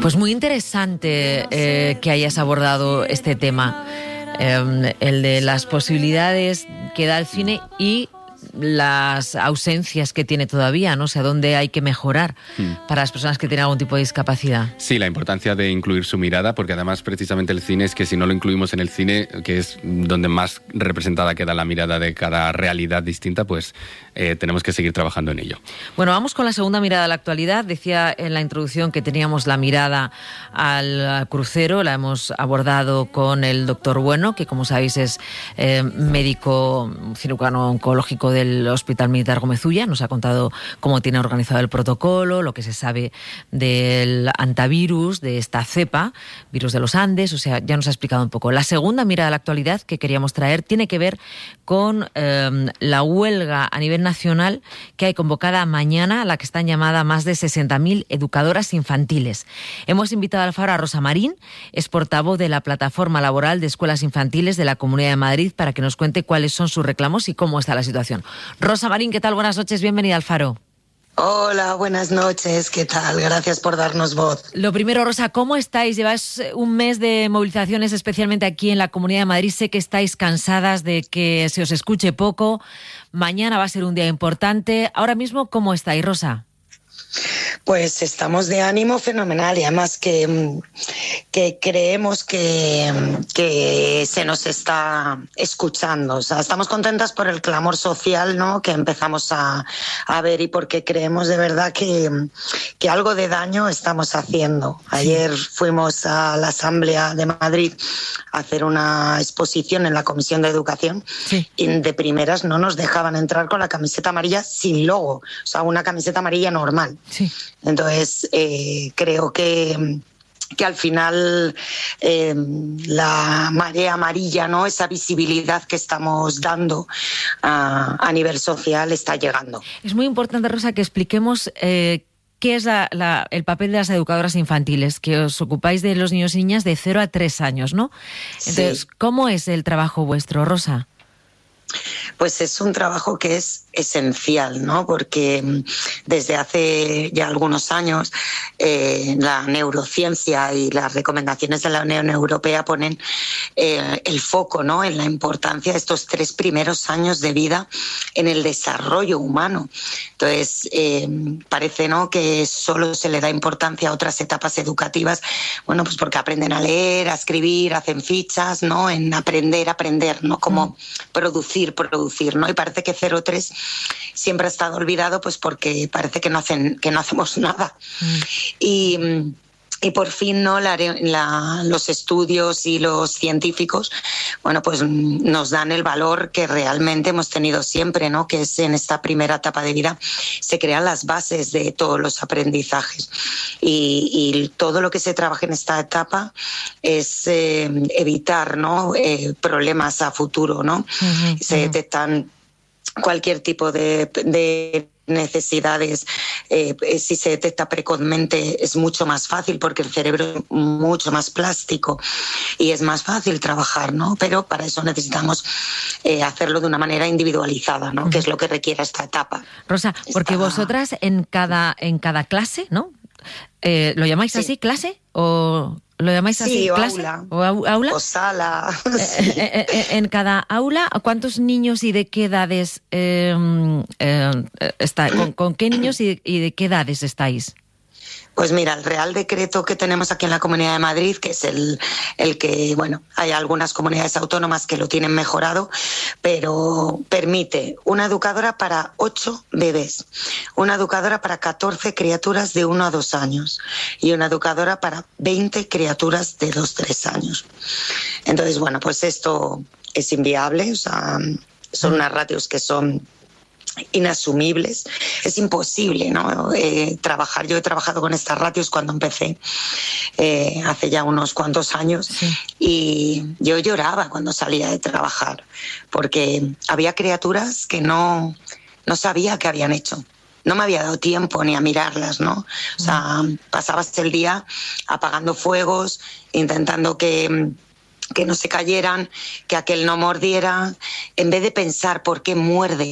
Pues muy interesante que hayas abordado este tema, el de las posibilidades que da el cine y las ausencias que tiene todavía, ¿no? O sea, dónde hay que mejorar para las personas que tienen algún tipo de discapacidad. Sí, la importancia de incluir su mirada, porque además precisamente el cine es que si no lo incluimos en el cine, que es donde más representada queda la mirada de cada realidad distinta, pues tenemos que seguir trabajando en ello. Bueno, vamos con la segunda mirada a la actualidad. Decía en la introducción que teníamos la mirada al crucero, la hemos abordado con el doctor Bueno, que como sabéis es médico cirujano oncológico del Hospital Militar Gómez Ulla. Nos ha contado cómo tiene organizado el protocolo, lo que se sabe del antivirus, de esta cepa, virus de los Andes, o sea, ya nos ha explicado un poco. La segunda mirada a la actualidad que queríamos traer tiene que ver con la huelga a nivel nacional que hay convocada mañana, a la que están llamadas más de 60.000 educadoras infantiles. Hemos invitado al Faro a Rosa Marín, es portavoz de la Plataforma Laboral de Escuelas Infantiles de la Comunidad de Madrid, para que nos cuente cuáles son sus reclamos y cómo está la situación. Rosa Marín, ¿qué tal? Buenas noches, bienvenida al Faro. Hola, buenas noches, ¿qué tal? Gracias por darnos voz. Lo primero, Rosa, ¿cómo estáis? Lleváis un mes de movilizaciones, especialmente aquí en la Comunidad de Madrid. Sé que estáis cansadas de que se os escuche poco. Mañana va a ser un día importante. Ahora mismo, ¿cómo estáis, Rosa? Pues estamos de ánimo fenomenal y además que creemos que se nos está escuchando. O sea, estamos contentas por el clamor social, ¿no?, que empezamos a ver, y porque creemos de verdad que algo de daño estamos haciendo. Ayer fuimos a la Asamblea de Madrid a hacer una exposición en la Comisión de Educación, sí, y de primeras no nos dejaban entrar con la camiseta amarilla sin logo, o sea, una camiseta amarilla normal. Sí. Entonces, creo que al final la marea amarilla, ¿no?, esa visibilidad que estamos dando a nivel social está llegando. Es muy importante, Rosa, que expliquemos qué es el papel de las educadoras infantiles, que os ocupáis de los niños y niñas de 0 a 3 años, ¿no? Entonces, sí, ¿cómo es el trabajo vuestro, Rosa? Pues es un trabajo que es esencial, ¿no? Porque desde hace ya algunos años la neurociencia y las recomendaciones de la Unión Europea ponen el foco, ¿no?, en la importancia de estos 3 primeros años de vida en el desarrollo humano. Entonces, parece, ¿no?, que solo se le da importancia a otras etapas educativas, bueno, pues porque aprenden a leer, a escribir, hacen fichas, ¿no?, en aprender, ¿no?, como producir, ¿no? Y parece que 0-3 siempre ha estado olvidado, pues porque parece que no hacemos nada. Y por fin, ¿no?, los estudios y los científicos, bueno, pues nos dan el valor que realmente hemos tenido siempre, ¿no?, que es en esta primera etapa de vida se crean las bases de todos los aprendizajes. Y todo lo que se trabaja en esta etapa es evitar, ¿no?, problemas a futuro, ¿no? Se detectan cualquier tipo de necesidades, si se detecta precozmente es mucho más fácil porque el cerebro es mucho más plástico y es más fácil trabajar, ¿no? Pero para eso necesitamos hacerlo de una manera individualizada, ¿no? Que es lo que requiere esta etapa. Rosa, porque vosotras en cada clase, ¿no? ¿Lo llamáis sí, así, clase? ¿O lo llamáis así, sí, o clase? aula. ¿O aula? O sala. En cada aula, ¿cuántos niños y de qué edades ¿con qué niños y de qué edades estáis? Pues mira, el Real Decreto que tenemos aquí en la Comunidad de Madrid, que es el que, bueno, hay algunas comunidades autónomas que lo tienen mejorado, pero permite una educadora para 8 bebés, una educadora para 14 criaturas de 1 a 2 años y una educadora para 20 criaturas de 2-3 años. Entonces, bueno, pues esto es inviable, o sea, son unas ratios que son inasumibles, es imposible, ¿no? Trabajar. Yo he trabajado con estas ratios cuando empecé hace ya unos cuantos años, sí, y yo lloraba cuando salía de trabajar porque había criaturas que no sabía qué habían hecho. No me había dado tiempo ni a mirarlas, ¿no? O sea, pasabas el día apagando fuegos, intentando que no se cayeran, que aquel no mordiera, en vez de pensar por qué muerde,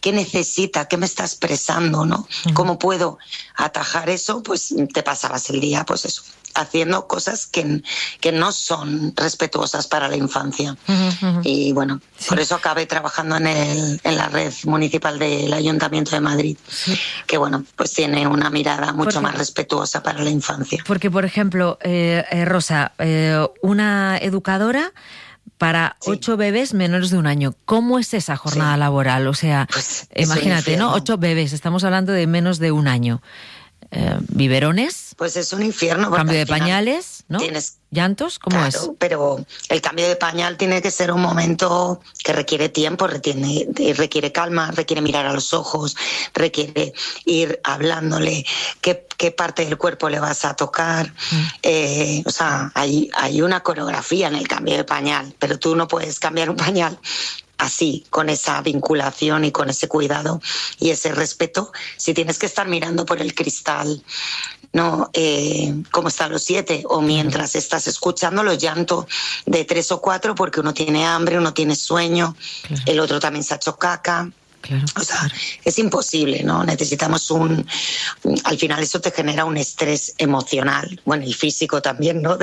qué necesita, qué me está expresando, ¿no? ¿Cómo puedo atajar eso? Pues te pasabas el día, pues eso, haciendo cosas que no son respetuosas para la infancia. Y bueno, por eso acabé trabajando en la red municipal del Ayuntamiento de Madrid, que bueno, pues tiene una mirada mucho más respetuosa para la infancia. Porque, por ejemplo, Rosa, una educadora para 8 bebés menores de 1 año. ¿Cómo es esa jornada laboral? O sea, pues, imagínate, ¿no? 8 bebés, estamos hablando de menos de 1 año. Biberones. Pues es un infierno. Cambio de pañales, ¿no? ¿Llantos? ¿Cómo es? Pero el cambio de pañal tiene que ser un momento que requiere tiempo, requiere calma, requiere mirar a los ojos, requiere ir hablándole qué parte del cuerpo le vas a tocar. O sea, hay una coreografía en el cambio de pañal, pero tú no puedes cambiar un pañal así, con esa vinculación y con ese cuidado y ese respeto, si tienes que estar mirando por el cristal, ¿no? Cómo están los 7, o mientras estás escuchando los llantos de 3 o 4 porque uno tiene hambre, uno tiene sueño, el otro también se ha hecho caca. Claro, o sea, es imposible, ¿no? Necesitamos al final eso te genera un estrés emocional, bueno, y físico también, ¿no?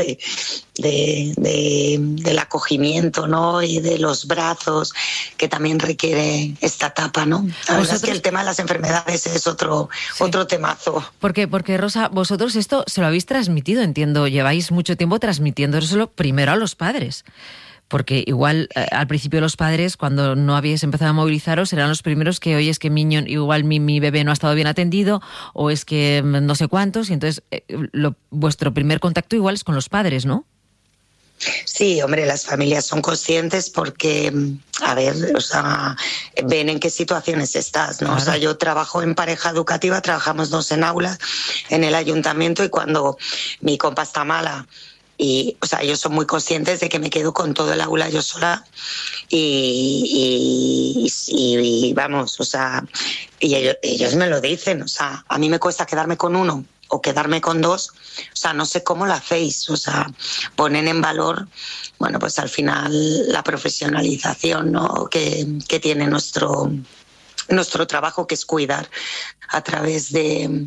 Del acogimiento, ¿no? Y de los brazos, que también requiere esta etapa, ¿no? La verdad es que el tema de las enfermedades es otro temazo. Porque Rosa, vosotros esto se lo habéis transmitido, entiendo, lleváis mucho tiempo transmitiéndoselo primero a los padres. Porque igual al principio los padres, cuando no habíais empezado a movilizaros, eran los primeros que, oye, es que igual mi bebé no ha estado bien atendido, o es que no sé cuántos, y entonces vuestro primer contacto igual es con los padres, ¿no? Sí, hombre, las familias son conscientes porque, a ver, o sea, ven en qué situaciones estás, ¿no? Claro. O sea, yo trabajo en pareja educativa, trabajamos 2 en aulas en el ayuntamiento, y cuando mi compa está mala, y, o sea, ellos son muy conscientes de que me quedo con todo el aula yo sola y vamos, o sea, y ellos me lo dicen, o sea, a mí me cuesta quedarme con 1 o quedarme con 2, o sea, no sé cómo lo hacéis, o sea, ponen en valor, bueno, pues al final la profesionalización, ¿no? que tiene nuestro trabajo, que es cuidar a través de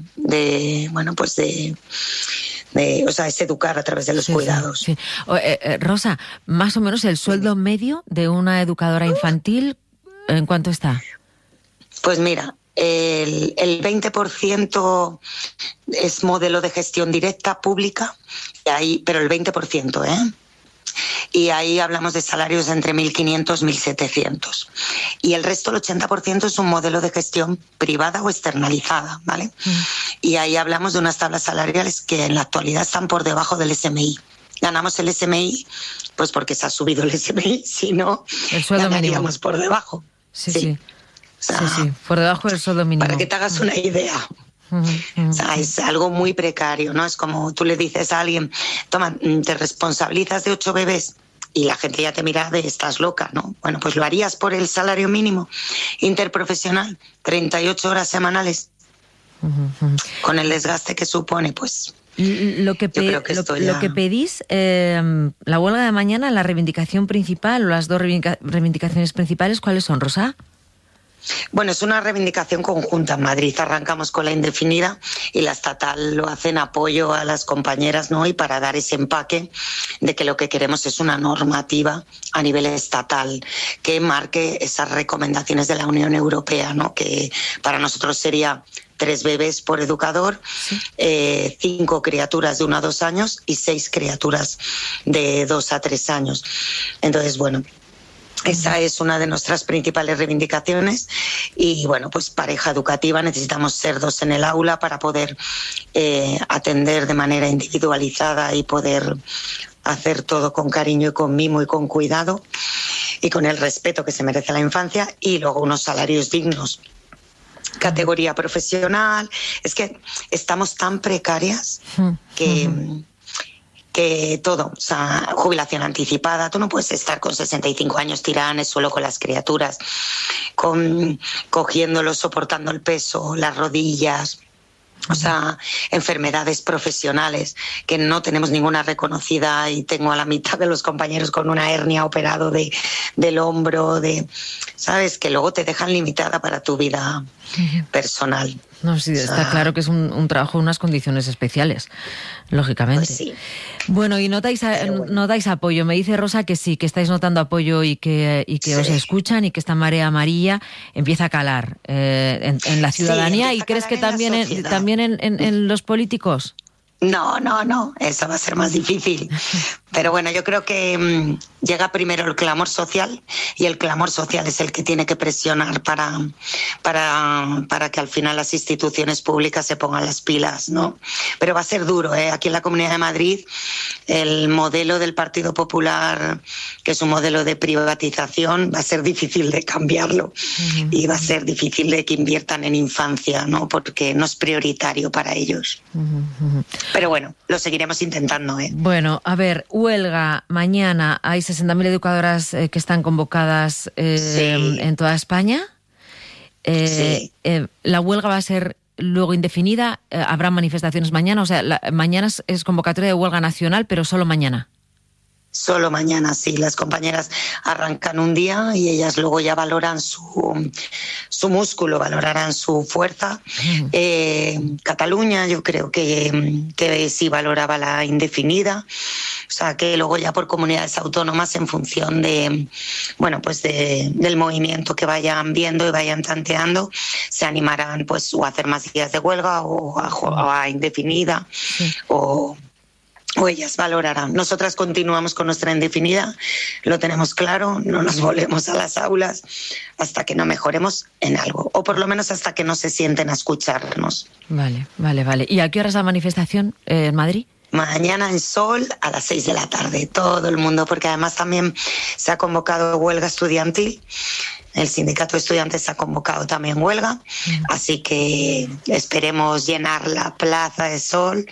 o sea, es educar a través de los cuidados. Sí. Rosa, más o menos el sueldo medio de una educadora infantil, ¿en cuánto está? Pues mira, el 20% es modelo de gestión directa pública, pero el 20%, ¿eh? Y ahí hablamos de salarios entre 1.500 y 1.700. Y el resto, el 80%, es un modelo de gestión privada o externalizada, ¿vale? Y ahí hablamos de unas tablas salariales que en la actualidad están por debajo del SMI. Ganamos el SMI, pues porque se ha subido el SMI, si no, ganaríamos por debajo. Sí. O sea, sí, por debajo del sueldo mínimo. Para que te hagas una idea. O sea, es algo muy precario, ¿no? Es como tú le dices a alguien, toma, te responsabilizas de 8 bebés y la gente ya te mira de estás loca, ¿no? Bueno, pues lo harías por el salario mínimo interprofesional, 38 horas semanales, con el desgaste que supone, pues... Lo que pedís, la huelga de mañana, la reivindicación principal o las 2 reivindicaciones principales, ¿cuáles son, Rosa? Bueno, es una reivindicación conjunta. En Madrid arrancamos con la indefinida y la estatal lo hace en apoyo a las compañeras, ¿no? Y para dar ese empaque de que lo que queremos es una normativa a nivel estatal que marque esas recomendaciones de la Unión Europea, ¿no? Que para nosotros sería 3 bebés por educador, 5 criaturas de 1 a 2 años y 6 criaturas de 2 a 3 años. Entonces, bueno, esa es una de nuestras principales reivindicaciones y, bueno, pues pareja educativa, necesitamos ser 2 en el aula para poder atender de manera individualizada y poder hacer todo con cariño y con mimo y con cuidado y con el respeto que se merece la infancia, y luego unos salarios dignos. Categoría profesional, es que estamos tan precarias que todo, o sea, jubilación anticipada, tú no puedes estar con 65 años tirada en el suelo con las criaturas, cogiéndolo, soportando el peso, las rodillas, O sea, enfermedades profesionales que no tenemos ninguna reconocida, y tengo a la mitad de los compañeros con una hernia operado del hombro, ¿sabes? Que luego te dejan limitada para tu vida personal. No, sí, está claro que es un trabajo en unas condiciones especiales, lógicamente. Pues sí. Bueno, y notáis apoyo. Me dice Rosa que sí, que estáis notando apoyo y que sí, os escuchan, y que esta marea amarilla empieza a calar en la ciudadanía. Sí, ¿Y crees que también en los políticos? No, eso va a ser más difícil. Pero bueno, yo creo que llega primero el clamor social, y el clamor social es el que tiene que presionar para que al final las instituciones públicas se pongan las pilas, ¿no? Pero va a ser duro, ¿eh? Aquí en la Comunidad de Madrid, el modelo del Partido Popular, que es un modelo de privatización, va a ser difícil de cambiarlo. Y va a ser difícil de que inviertan en infancia, ¿no? Porque no es prioritario para ellos. Pero bueno, lo seguiremos intentando, ¿eh? Bueno, a ver, huelga mañana. Hay 60.000 educadoras que están convocadas en toda España. Sí. La huelga va a ser luego indefinida. Habrá manifestaciones mañana. O sea, mañana es convocatoria de huelga nacional, pero solo mañana. Solo mañana, sí. Las compañeras arrancan un día y ellas luego ya valoran su músculo, valorarán su fuerza. Cataluña yo creo que sí valoraba la indefinida. O sea, que luego ya por comunidades autónomas, en función del movimiento que vayan viendo y vayan tanteando, se animarán pues o a hacer más días de huelga o a indefinida, o ellas valorarán. Nosotras continuamos con nuestra indefinida, lo tenemos claro, no nos volvemos a las aulas hasta que no mejoremos en algo, o por lo menos hasta que no se sienten a escucharnos. Vale. ¿Y a qué hora es la manifestación en Madrid? Mañana en Sol a las 6 de la tarde, todo el mundo, porque además también se ha convocado huelga estudiantil. El sindicato de estudiantes ha convocado también huelga, así que esperemos llenar la Plaza de Sol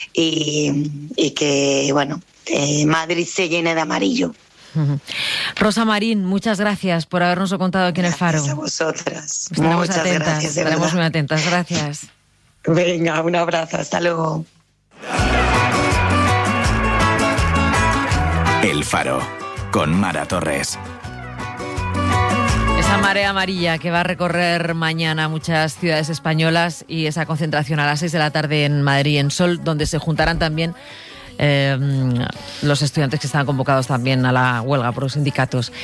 y que, bueno, Madrid se llene de amarillo. Rosa Marín, muchas gracias por habernoslo contado aquí en El Faro. Gracias a vosotras. Muchas gracias, estaremos muy atentas. Gracias. Venga, un abrazo, hasta luego. El Faro, con Mara Torres. Esa marea amarilla que va a recorrer mañana muchas ciudades españolas, y esa concentración a las 6 de la tarde en Madrid, en Sol, donde se juntarán también los estudiantes que están convocados también a la huelga por los sindicatos.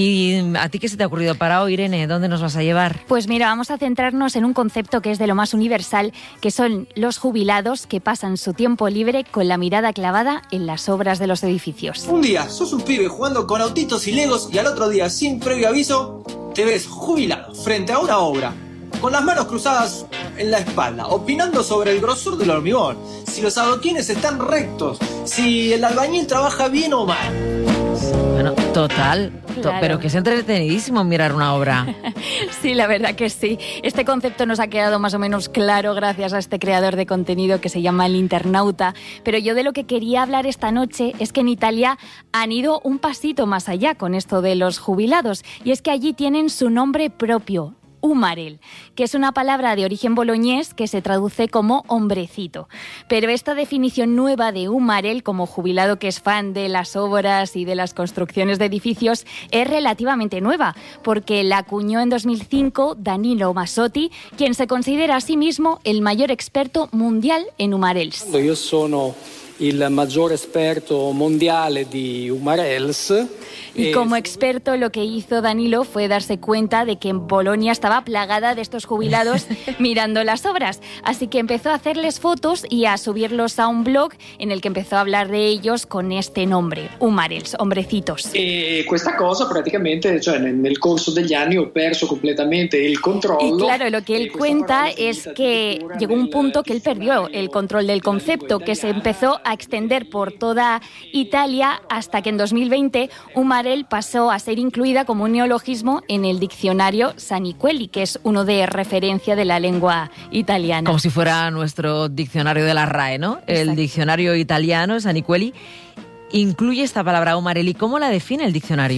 ¿Y a ti qué se te ha ocurrido para hoy, Irene? ¿Dónde nos vas a llevar? Pues mira, vamos a centrarnos en un concepto que es de lo más universal, que son los jubilados que pasan su tiempo libre con la mirada clavada en las obras de los edificios. Un día sos un pibe jugando con autitos y legos, y al otro día, sin previo aviso, te ves jubilado frente a una obra, con las manos cruzadas en la espalda, opinando sobre el grosor del hormigón, si los adoquines están rectos, si el albañil trabaja bien o mal. Bueno, total, Claro. pero que es entretenidísimo mirar una obra. Sí, la verdad que sí. Este concepto nos ha quedado más o menos claro gracias a este creador de contenido que se llama El Internauta. Pero yo de lo que quería hablar esta noche es que en Italia han ido un pasito más allá con esto de los jubilados. Y es que allí tienen su nombre propio, Umarell, que es una palabra de origen boloñés que se traduce como hombrecito. Pero esta definición nueva de Umarell como jubilado que es fan de las obras y de las construcciones de edificios es relativamente nueva, porque la acuñó en 2005 Danilo Massotti, quien se considera a sí mismo el mayor experto mundial en Umarells. Io sono il maggior esperto mondiale di Umarells. Y como experto lo que hizo Danilo fue darse cuenta de que en Bolonia estaba plagada de estos jubilados mirando las obras. Así que empezó a hacerles fotos y a subirlos a un blog en el que empezó a hablar de ellos con este nombre, Umarells, hombrecitos. E questa cosa praticamente, cioè nel corso degli anni ho perso completamente il controllo. Y claro, lo que él cuenta es que llegó un punto que él perdió el control del concepto, que se empezó a extender por toda Italia hasta que en 2020 Umarell pasó a ser incluida como un neologismo en el diccionario Saniquelli, que es uno de referencia de la lengua italiana. Como si fuera nuestro diccionario de la RAE, ¿no? Exacto. El diccionario italiano, Saniquelli, incluye esta palabra Umarell. ¿Y cómo la define el diccionario?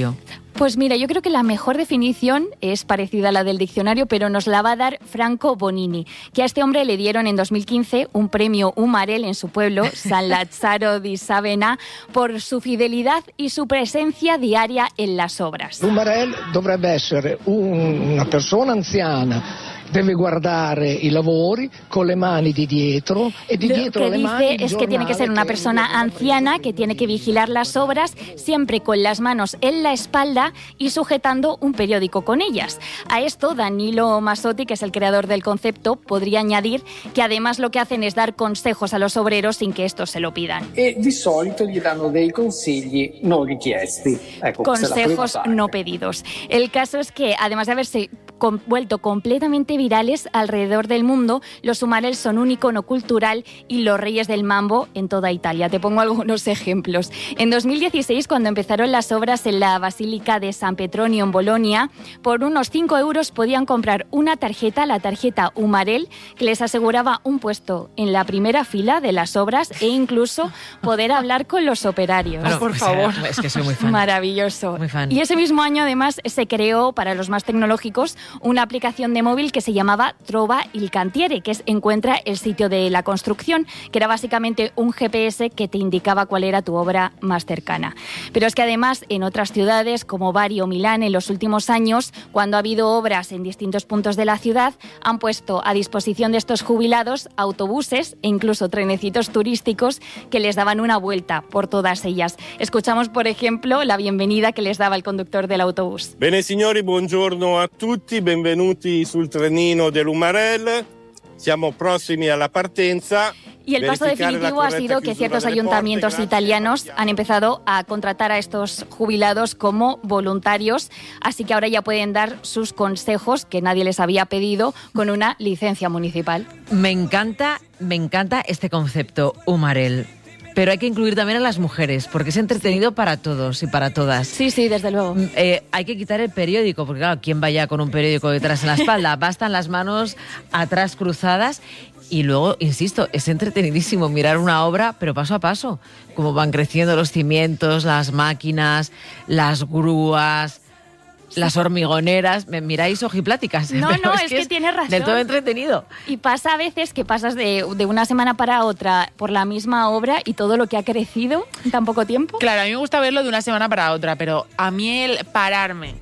Pues mira, yo creo que la mejor definición es parecida a la del diccionario, pero nos la va a dar Franco Bonini, que a este hombre le dieron en 2015 un premio Umarell en su pueblo, San Lazzaro di Savena, por su fidelidad y su presencia diaria en las obras. L'Umarell dovrebbe essere una persona anziana. Debe guardar i lavori con le mani di dietro e di dietro le mani. Lo que dice es que tiene que ser una persona anciana que tiene que vigilar las obras siempre con las manos en la espalda y sujetando un periódico con ellas. A esto Danilo Massotti, que es el creador del concepto, podría añadir que además lo que hacen es dar consejos a los obreros sin que estos se lo pidan. E di solito gli danno dei consigli non richiesti. Consejos no pedidos. El caso es que además de haberse vuelto completamente virales alrededor del mundo, los Umarell son un icono cultural y los reyes del mambo en toda Italia. Te pongo algunos ejemplos. En 2016, cuando empezaron las obras en la Basílica de San Petronio en Bolonia, por unos 5 euros podían comprar una tarjeta, la tarjeta Umarell, que les aseguraba un puesto en la primera fila de las obras e incluso poder hablar con los operarios. Bueno, por favor. Es que soy muy fan. Maravilloso. Muy fan. Y ese mismo año, además, se creó, para los más tecnológicos, una aplicación de móvil que se llamaba Trova il Cantiere, que es Encuentra el sitio de la construcción, que era básicamente un GPS que te indicaba cuál era tu obra más cercana. Pero es que además en otras ciudades como Bari o Milán en los últimos años, cuando ha habido obras en distintos puntos de la ciudad, han puesto a disposición de estos jubilados autobuses e incluso trenecitos turísticos que les daban una vuelta por todas ellas. Escuchamos, por ejemplo, la bienvenida que les daba el conductor del autobús. Bene signori, buongiorno a tutti, benvenuti sul trenino dell'Umarell. Siamo prossimi alla partenza. Y el paso definitivo ha sido que ciertos ayuntamientos italianos han empezado a contratar a estos jubilados como voluntarios, así que ahora ya pueden dar sus consejos que nadie les había pedido con una licencia municipal. Me encanta este concepto, Umarell. Pero hay que incluir también a las mujeres, porque es entretenido para todos y para todas. Sí, desde luego. Hay que quitar el periódico, porque claro, ¿quién vaya con un periódico detrás en la espalda? Bastan las manos atrás cruzadas. Y luego, insisto, es entretenidísimo mirar una obra, pero paso a paso. Cómo van creciendo los cimientos, las máquinas, las grúas, las hormigoneras. Me miráis ojipláticas. No, es que tienes razón. Del todo entretenido. Y pasa a veces que pasas de una semana para otra por la misma obra y todo lo que ha crecido en tan poco tiempo. Claro, a mí me gusta verlo de una semana para otra, pero a mí el pararme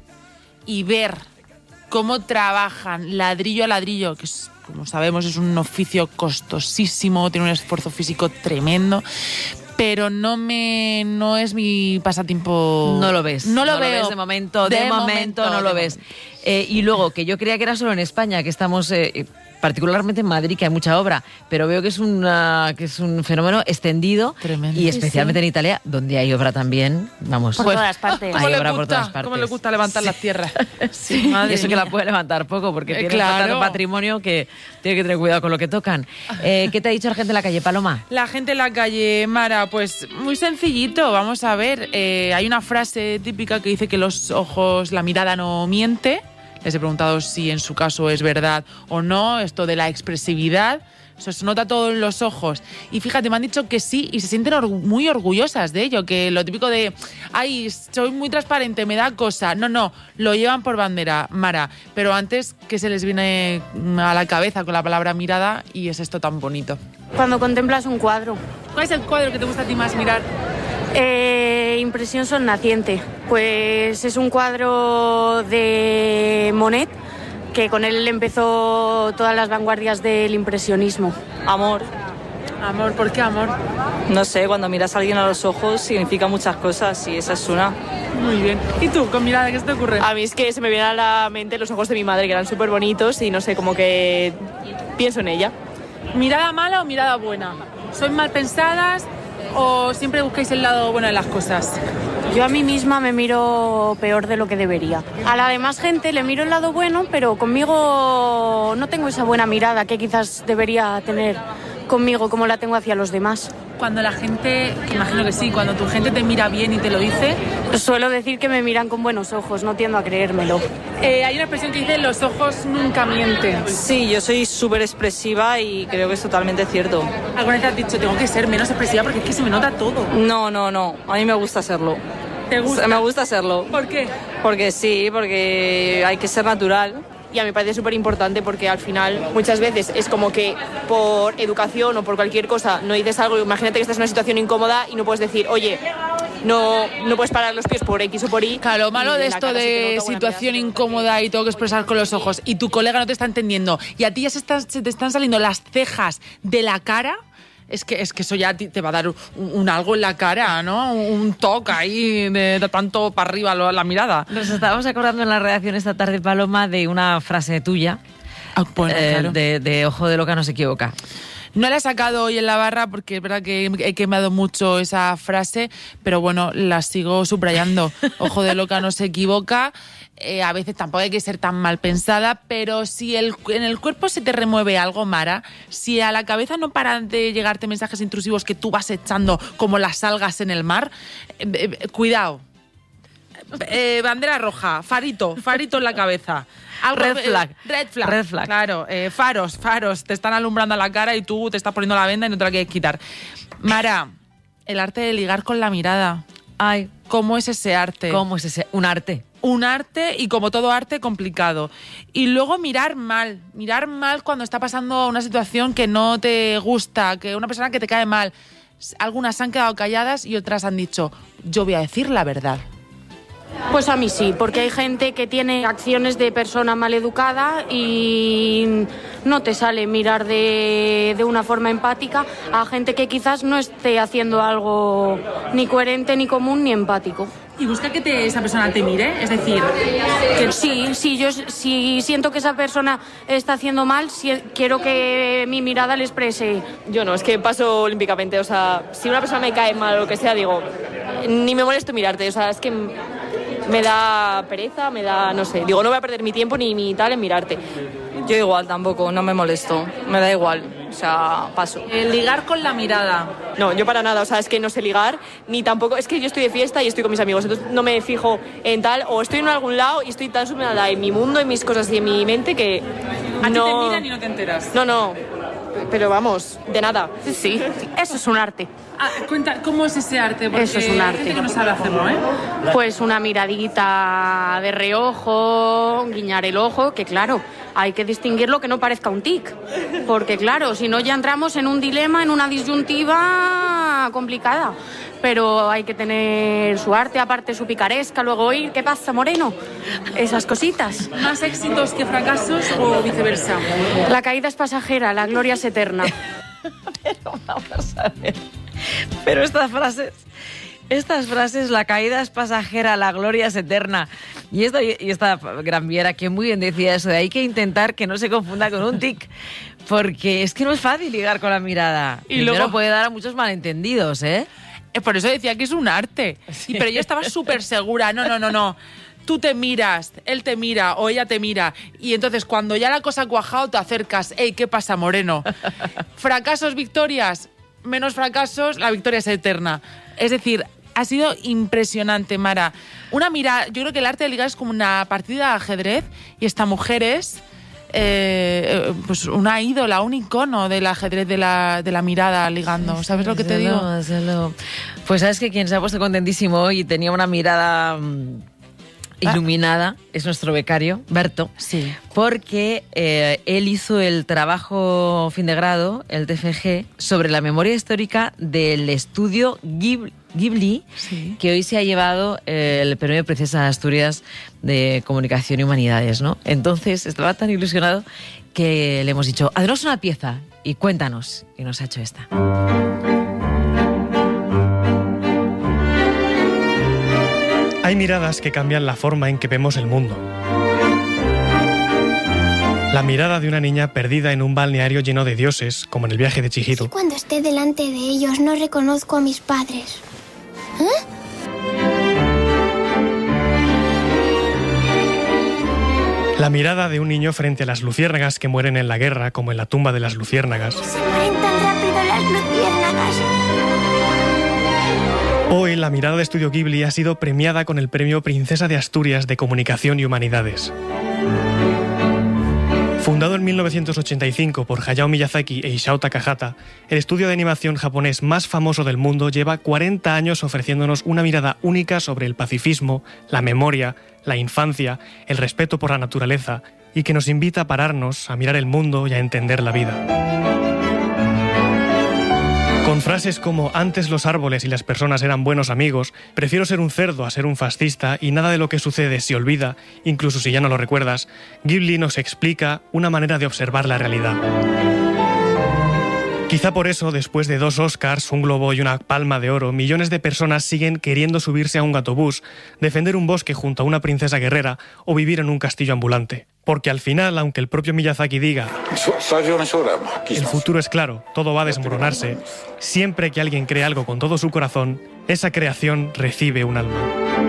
y ver cómo trabajan ladrillo a ladrillo, que es, como sabemos, es un oficio costosísimo, tiene un esfuerzo físico tremendo, pero no es mi pasatiempo. No lo ves. No lo veo. Ves de momento no lo ves. Y luego, que yo creía que era solo en España, que estamos particularmente en Madrid, que hay mucha obra, pero veo que es un fenómeno extendido. Tremendo. Y especialmente en Italia, donde hay obra también. Vamos. Por todas partes. Hay obra por todas partes. ¿Cómo le gusta levantar las tierras? Sí, y eso que la puede levantar poco, porque tiene tanto patrimonio que tiene que tener cuidado con lo que tocan. ¿Qué te ha dicho la gente en la calle, Paloma? La gente en la calle, Mara, pues muy sencillito. Vamos a ver, hay una frase típica que dice que los ojos, la mirada no miente. Les he preguntado si en su caso es verdad o no, esto de la expresividad. Eso se nota todo en los ojos. Y fíjate, me han dicho que sí y se sienten muy orgullosas de ello, que lo típico de, ay, soy muy transparente, me da cosa. No, lo llevan por bandera, Mara. Pero antes, ¿qué se les viene a la cabeza con la palabra mirada? Y es esto tan bonito. Cuando contemplas un cuadro. ¿Cuál es el cuadro que te gusta a ti más mirar? Impresión sonnaciente. Pues es un cuadro de Monet, que con él empezó todas las vanguardias del impresionismo. Amor. Amor, ¿por qué amor? No sé, cuando miras a alguien a los ojos significa muchas cosas y esa es una. Muy bien. ¿Y tú, con mirada, qué se te ocurre? A mí es que se me vienen a la mente los ojos de mi madre, que eran súper bonitos y no sé, como que pienso en ella. ¿Mirada mala o mirada buena? ¿Sois mal pensadas o siempre buscáis el lado bueno de las cosas? Yo a mí misma me miro peor de lo que debería. A la demás gente le miro el lado bueno, pero conmigo no tengo esa buena mirada que quizás debería tener conmigo como la tengo hacia los demás. Cuando la gente, que imagino que sí, cuando tu gente te mira bien y te lo dice... Suelo decir que me miran con buenos ojos, no tiendo a creérmelo. Hay una expresión que dice, los ojos nunca mienten. Sí, yo soy súper expresiva y creo que es totalmente cierto. ¿Alguna vez te has dicho, tengo que ser menos expresiva porque es que se me nota todo? No, a mí me gusta serlo. ¿Te gusta? Me gusta serlo. ¿Por qué? Porque sí, porque hay que ser natural. Y a mí me parece súper importante porque al final muchas veces es como que por educación o por cualquier cosa no dices algo, imagínate que estás en una situación incómoda y no puedes decir, oye, no puedes parar los pies por X o por Y. Claro, lo malo de esto de situación incómoda y tengo que expresar con los ojos y tu colega no te está entendiendo y a ti ya se te están saliendo las cejas de la cara. Es que eso ya te va a dar un algo en la cara, ¿no? Un toque ahí de tanto para arriba la mirada. Nos estábamos acordando en la redacción esta tarde, Paloma, de una frase tuya. Bueno, claro. de ojo de loca no se equivoca. No la he sacado hoy en la barra porque es verdad que he quemado mucho esa frase, pero bueno, la sigo subrayando. Ojo de loca no se equivoca. A veces tampoco hay que ser tan mal pensada, pero si en el cuerpo se te remueve algo, Mara, si a la cabeza no paran de llegarte mensajes intrusivos que tú vas echando como las algas en el mar, cuidado. Bandera roja, farito en la cabeza. Red flag. Red flag. Claro, faros, te están alumbrando a la cara y tú te estás poniendo la venda y no te la quieres quitar. Mara, el arte de ligar con la mirada. Ay, ¿cómo es ese arte? ¿Cómo es ese? Un arte. Un arte y como todo arte complicado. Y luego mirar mal cuando está pasando una situación que no te gusta, que una persona que te cae mal. Algunas han quedado calladas y otras han dicho, yo voy a decir la verdad. Pues a mí sí, porque hay gente que tiene acciones de persona maleducada y no te sale mirar de una forma empática a gente que quizás no esté haciendo algo ni coherente, ni común, ni empático. ¿Y busca que esa persona te mire? Es decir, que... Sí, yo si siento que esa persona está haciendo mal, quiero que mi mirada le exprese. Yo no, es que paso olímpicamente, o sea, si una persona me cae mal o lo que sea, digo, ni me molesto mirarte, o sea, es que me da pereza, no sé, digo, no voy a perder mi tiempo ni mi tal en mirarte. Yo igual tampoco, no me molesto, me da igual, o sea, paso. Ligar con la mirada. No, yo para nada, o sea, es que no sé ligar, ni tampoco, es que yo estoy de fiesta y estoy con mis amigos, entonces no me fijo en tal, o estoy en algún lado y estoy tan sumida en mi mundo, en mis cosas y en mi mente que ¿A no... ti te miran y no te enteras? No, pero vamos, de nada. Sí, eso es un arte. Cuenta, ¿cómo es ese arte? Porque eso es un arte. Hay gente que no sabe hacerlo, ¿eh? Pues una miradita de reojo, guiñar el ojo, que claro, hay que distinguirlo que no parezca un tic. Porque claro, si no ya entramos en un dilema, en una disyuntiva complicada. Pero hay que tener su arte, aparte su picaresca, luego oír, ¿qué pasa, moreno? Esas cositas. ¿Más éxitos que fracasos o viceversa? La caída es pasajera, la gloria es eterna. Pero vamos a ver. Pero estas frases, la caída es pasajera, la gloria es eterna. Y esta Gran Viera, que muy bien decía eso, de hay que intentar que no se confunda con un tic. Porque es que no es fácil ligar con la mirada. Y luego puede dar a muchos malentendidos, ¿eh? Por eso decía que es un arte. Sí. Pero yo estaba súper segura. No. Tú te miras, él te mira o ella te mira. Y entonces cuando ya la cosa ha cuajado te acercas. Ey, ¿qué pasa, moreno? Fracasos, victorias. Menos fracasos, la victoria es eterna. Es decir, ha sido impresionante, Mara. Una mirada, yo creo que el arte de ligar es como una partida de ajedrez y esta mujer es pues una ídola, un icono del ajedrez de la mirada ligando. ¿Sabes lo que te digo? Pues sabes que quien se ha puesto contentísimo hoy y tenía una mirada iluminada es nuestro becario, Berto. Sí. Porque él hizo el trabajo fin de grado, el TFG, sobre la memoria histórica del estudio Ghibli, sí, que hoy se ha llevado el premio Princesa de Asturias de Comunicación y Humanidades, ¿no? Entonces estaba tan ilusionado que le hemos dicho, haznos una pieza y cuéntanos. Y nos ha hecho esta. Hay miradas que cambian la forma en que vemos el mundo. La mirada de una niña perdida en un balneario lleno de dioses, como en el viaje de Chihiro. Si cuando esté delante de ellos no reconozco a mis padres. La mirada de un niño frente a las luciérnagas que mueren en la guerra, como en la tumba de las luciérnagas. Se mueren tan rápido las luciérnagas. Hoy la mirada de Estudio Ghibli ha sido premiada con el premio Princesa de Asturias de Comunicación y Humanidades. Fundado en 1985 por Hayao Miyazaki e Isao Takahata, el estudio de animación japonés más famoso del mundo lleva 40 años ofreciéndonos una mirada única sobre el pacifismo, la memoria, la infancia, el respeto por la naturaleza y que nos invita a pararnos, a mirar el mundo y a entender la vida. Con frases como antes los árboles y las personas eran buenos amigos, prefiero ser un cerdo a ser un fascista y nada de lo que sucede se olvida, incluso si ya no lo recuerdas, Ghibli nos explica una manera de observar la realidad. Quizá por eso, después de 2 Oscars, un Globo y una Palma de Oro, millones de personas siguen queriendo subirse a un gatobús, defender un bosque junto a una princesa guerrera o vivir en un castillo ambulante. Porque al final, aunque el propio Miyazaki diga el futuro es claro, todo va a desmoronarse, siempre que alguien cree algo con todo su corazón, esa creación recibe un alma.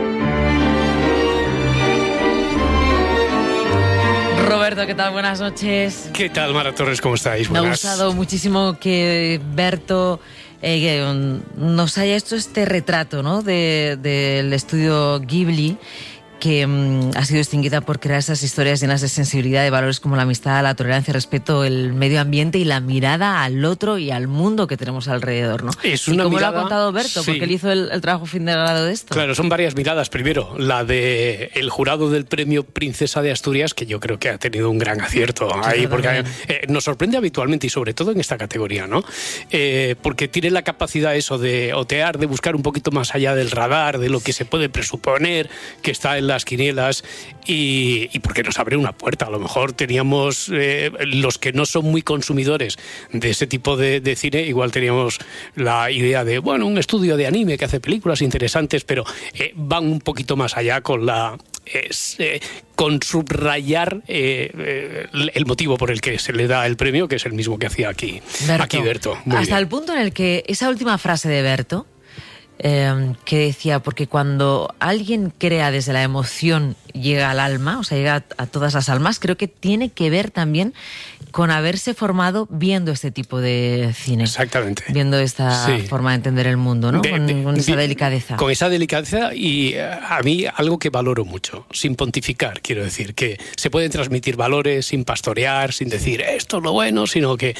Roberto, ¿qué tal? Buenas noches. ¿Qué tal, Mara Torres? ¿Cómo estáis? Me ha gustado muchísimo que Berto nos haya hecho este retrato, ¿no?, del estudio Ghibli, que ha sido distinguida por crear esas historias llenas de sensibilidad, de valores como la amistad, la tolerancia, el respeto, el medio ambiente y la mirada al otro y al mundo que tenemos alrededor, ¿no? Es ¿Y una cómo mirada, lo ha contado Berto? sí. Porque él hizo el trabajo fin de grado de esto. Claro, son varias miradas. Primero, la de el jurado del premio Princesa de Asturias, que yo creo que ha tenido un gran acierto ahí, porque nos sorprende habitualmente y sobre todo en esta categoría, ¿no? Porque tiene la capacidad eso de otear, de buscar un poquito más allá del radar, de lo que se puede presuponer que está en las quinielas y porque nos abre una puerta. A lo mejor teníamos, los que no son muy consumidores de ese tipo de cine, igual teníamos la idea de, bueno, un estudio de anime que hace películas interesantes, pero van un poquito más allá con con subrayar el motivo por el que se le da el premio, que es el mismo que hacía aquí Berto. Hasta el punto en el que esa última frase de Berto, que decía, porque cuando alguien crea desde la emoción llega al alma, o sea, llega a todas las almas, creo que tiene que ver también con haberse formado viendo este tipo de cine. Exactamente. Viendo esta forma de entender el mundo, ¿no? Con esa delicadeza. Con esa delicadeza y a mí algo que valoro mucho, sin pontificar, quiero decir, que se pueden transmitir valores sin pastorear, sin decir esto es lo bueno, sino que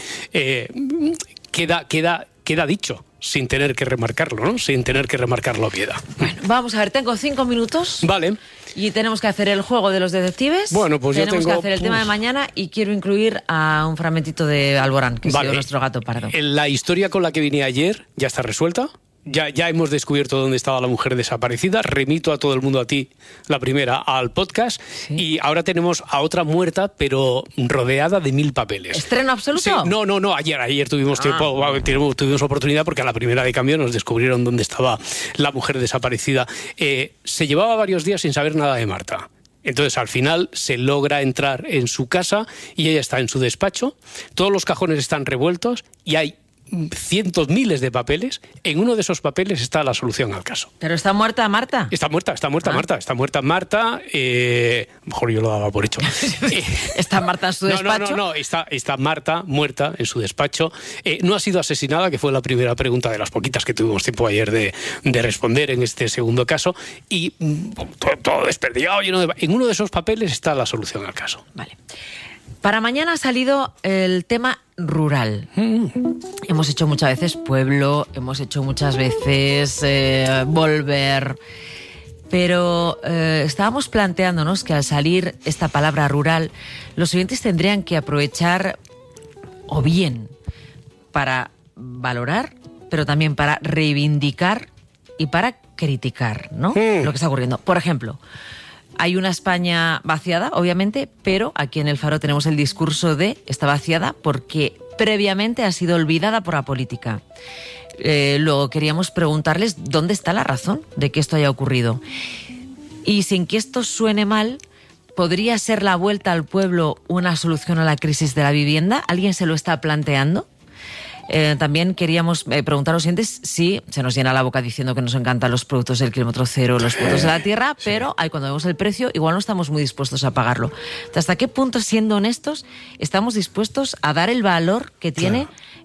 queda dicho, sin tener que remarcarlo, ¿no? Sin tener que remarcarlo queda. Bueno, vamos a ver, tengo 5 minutos. Vale. Y tenemos que hacer el juego de los detectives. Bueno, pues tenemos yo tengo que hacer el tema de mañana y quiero incluir a un fragmentito de Alborán, que ha sido nuestro gato pardo. La historia con la que vine ayer ya está resuelta. Ya hemos descubierto dónde estaba la mujer desaparecida. Remito a todo el mundo, a ti, la primera, al podcast. Sí. Y ahora tenemos a otra muerta, pero rodeada de 1000 papeles. ¿Estreno absoluto? Sí, no. Ayer tuvimos tiempo, tuvimos oportunidad porque a la primera de cambio nos descubrieron dónde estaba la mujer desaparecida. Se llevaba varios días sin saber nada de Marta. Entonces, al final, se logra entrar en su casa y ella está en su despacho. Todos los cajones están revueltos y hay cientos, miles de papeles. En uno de esos papeles está la solución al caso. ¿Pero está muerta Marta? Está muerta Marta. Está muerta Marta. Mejor yo lo daba por hecho. ¿Está Marta en su despacho? No. Está Marta muerta en su despacho. No ha sido asesinada, que fue la primera pregunta de las poquitas que tuvimos tiempo ayer de responder en este segundo caso. Y todo desperdigado, lleno de... En uno de esos papeles está la solución al caso. Vale. Para mañana ha salido el tema rural. Hemos hecho muchas veces pueblo, hemos hecho muchas veces volver, pero estábamos planteándonos que al salir esta palabra rural, los oyentes tendrían que aprovechar o bien para valorar, pero también para reivindicar y para criticar, ¿no? Lo que está ocurriendo. Por ejemplo, hay una España vaciada, obviamente, pero aquí en El Faro tenemos el discurso de está vaciada porque previamente ha sido olvidada por la política. Luego queríamos preguntarles dónde está la razón de que esto haya ocurrido. Y sin que esto suene mal, ¿podría ser la vuelta al pueblo una solución a la crisis de la vivienda? ¿Alguien se lo está planteando? También queríamos preguntar a los oyentes si se nos llena la boca diciendo que nos encantan los productos del kilómetro cero, los productos de la tierra, pero cuando vemos el precio igual no estamos muy dispuestos a pagarlo. ¿Hasta qué punto, siendo honestos, estamos dispuestos a dar el valor que tiene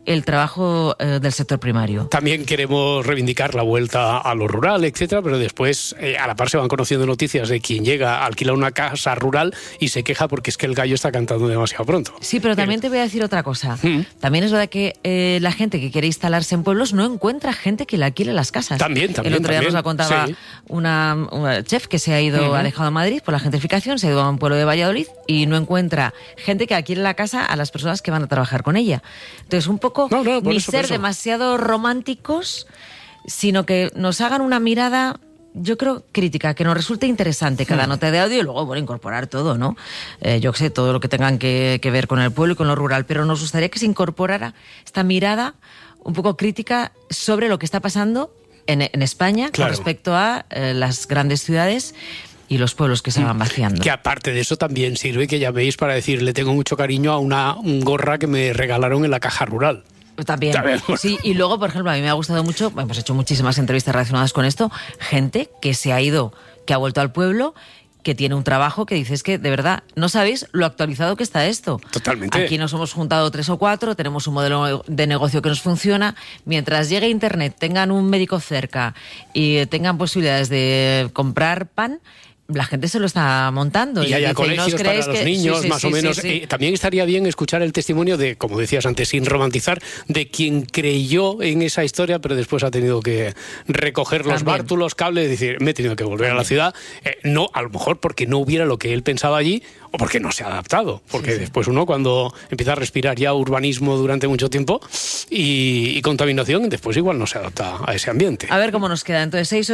el trabajo del sector primario. También queremos reivindicar la vuelta a lo rural, etcétera, pero después a la par se van conociendo noticias de quien llega a alquilar una casa rural y se queja porque es que el gallo está cantando demasiado pronto. Sí, pero también te voy a decir otra cosa. También es verdad que la gente que quiere instalarse en pueblos no encuentra gente que le alquile las casas. También. El otro día nos la contaba una chef que se ha ido, ha dejado Madrid por la gentrificación, se ha ido a un pueblo de Valladolid y no encuentra gente que alquile la casa a las personas que van a trabajar con ella. Entonces, un poco ni ser demasiado románticos, sino que nos hagan una mirada, yo creo, crítica, que nos resulte interesante cada nota de audio y luego, bueno, incorporar todo, ¿no? Yo qué sé, todo lo que tengan que ver con el pueblo y con lo rural, pero nos gustaría que se incorporara esta mirada un poco crítica sobre lo que está pasando en España con respecto a las grandes ciudades y los pueblos que se van vaciando. Que aparte de eso también sirve que llaméis para decir, le tengo mucho cariño a una gorra que me regalaron en la caja rural. También. Sí, y luego, por ejemplo, a mí me ha gustado mucho, hemos hecho muchísimas entrevistas relacionadas con esto, gente que se ha ido, que ha vuelto al pueblo, que tiene un trabajo que dices que, de verdad, no sabéis lo actualizado que está esto. Totalmente. Aquí nos hemos juntado 3 o 4, tenemos un modelo de negocio que nos funciona. Mientras llegue Internet, tengan un médico cerca y tengan posibilidades de comprar pan, la gente se lo está montando. Y haya colegios para los niños, más o menos. También estaría bien escuchar el testimonio de, como decías antes, sin romantizar, de quien creyó en esa historia, pero después ha tenido que recoger los bártulos, cables, y decir, me he tenido que volver a la ciudad. No, a lo mejor porque no hubiera lo que él pensaba allí, o porque no se ha adaptado. Porque después uno, cuando empieza a respirar ya urbanismo durante mucho tiempo y contaminación, después igual no se adapta a ese ambiente. A ver cómo nos queda. Entonces,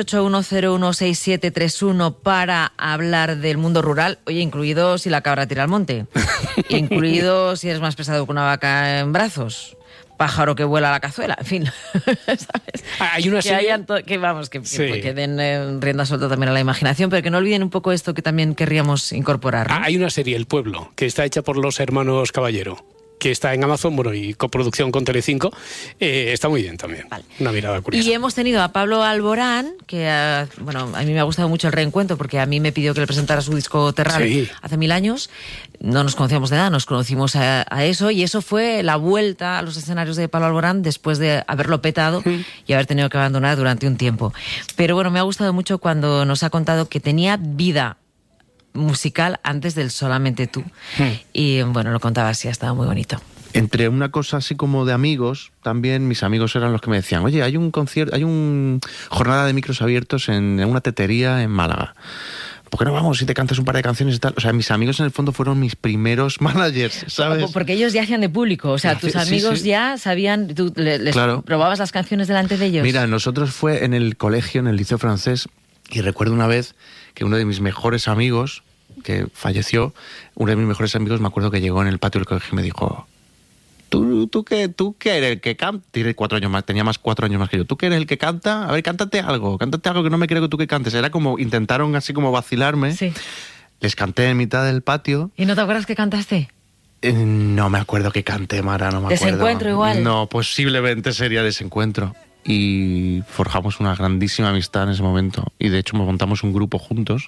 681016731 para hablar del mundo rural. Oye, incluido si la cabra tira al monte. Incluido si eres más pesado que una vaca en brazos. Pájaro que vuela a la cazuela, en fin. ¿Sabes? Hay una serie... que den rienda suelta también a la imaginación, pero que no olviden un poco esto que también querríamos incorporar, ¿no? Hay una serie, El Pueblo, que está hecha por los hermanos Caballero, que está en Amazon, bueno, y coproducción con Telecinco. Está muy bien también. Vale. Una mirada curiosa. Y hemos tenido a Pablo Alborán, que bueno, a mí me ha gustado mucho el reencuentro, porque a mí me pidió que le presentara su disco Terral hace 1000 años. No nos conocíamos de nada, nos conocimos a eso, y eso fue la vuelta a los escenarios de Pablo Alborán después de haberlo petado y haber tenido que abandonar durante un tiempo. Pero bueno, me ha gustado mucho cuando nos ha contado que tenía vida musical antes del Solamente tú. Y bueno, lo contaba así, ha estado muy bonito. Entre una cosa así como de amigos, también mis amigos eran los que me decían, oye, hay un concierto, hay una jornada de micros abiertos en una tetería en Málaga. ¿Por qué no vamos y te cantas un par de canciones y tal? O sea, mis amigos en el fondo fueron mis primeros managers, ¿sabes? Porque ellos ya hacían de público, o sea, tus amigos ya sabían, tú les probabas las canciones delante de ellos. Mira, nosotros fue en el colegio, en el liceo francés, y recuerdo una vez que uno de mis mejores amigos, que falleció, uno de mis mejores amigos, me acuerdo que llegó en el patio del colegio y me dijo, ¿Tú qué eres el que canta? Tiene 4 años más, tenía 4 años más que yo. ¿Tú qué eres el que canta? A ver, cántate algo que no me creo que tú que cantes. Era como, intentaron así como vacilarme. Sí. Les canté en mitad del patio. ¿Y no te acuerdas que cantaste? No me acuerdo que canté, Mara, no me acuerdo. ¿Desencuentro igual? No, posiblemente sería Desencuentro. Y forjamos una grandísima amistad en ese momento. Y de hecho montamos un grupo juntos.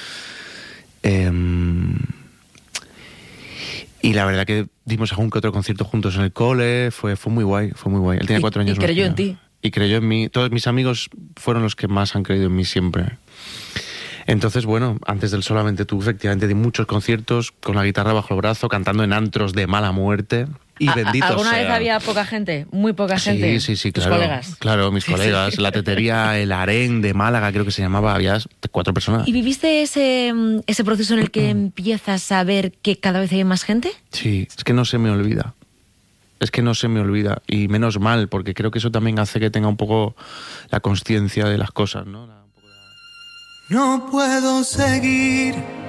Y la verdad que dimos algún que otro concierto juntos en el cole, fue muy guay, fue muy guay. Él tenía 4 años. Y creyó en ti. Y creyó en mí. Todos mis amigos fueron los que más han creído en mí siempre. Entonces, bueno, antes del Solamente tú, efectivamente, di muchos conciertos con la guitarra bajo el brazo, cantando en antros de mala muerte. Y bendito ¿Alguna sea. vez había poca gente? Muy poca gente. Sí, ¿Tus claro. colegas? Claro, mis colegas. La tetería El Harén de Málaga, creo que se llamaba, había 4 personas. ¿Y viviste ese proceso en el que empiezas a ver que cada vez hay más gente? Sí, es que no se me olvida. Y menos mal, porque creo que eso también hace que tenga un poco la consciencia de las cosas, ¿no? No puedo seguir